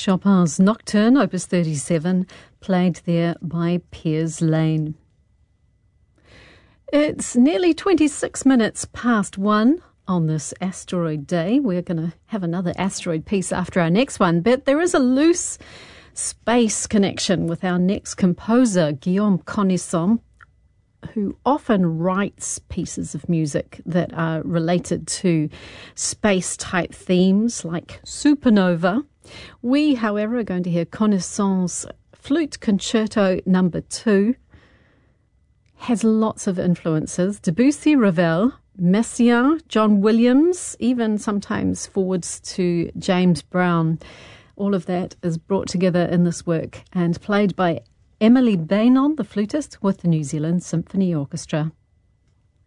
Chopin's Nocturne, Opus 37, played there by Piers Lane. It's nearly 26 minutes past 1 on this asteroid day. We're going to have another asteroid piece after our next one, but there is a loose space connection with our next composer, Guillaume Connaisson, who often writes pieces of music that are related to space-type themes like supernova. We, however, are going to hear Connaisson's Flute Concerto No. 2. Has lots of influences. Debussy, Ravel, Messiaen, John Williams, even sometimes forwards to James Brown. All of that is brought together in this work and played by Emily Bainon, the flutist, with the New Zealand Symphony Orchestra.